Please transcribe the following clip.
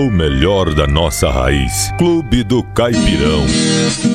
O melhor da nossa raiz. Clube do Caipirão.